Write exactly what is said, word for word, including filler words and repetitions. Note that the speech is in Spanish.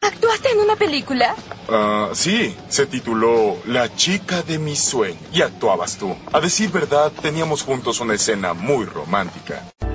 ¿Actuaste en una película? Ah, uh, sí, se tituló La chica de mis sueños y actuabas tú. A decir verdad, teníamos juntos una escena muy romántica.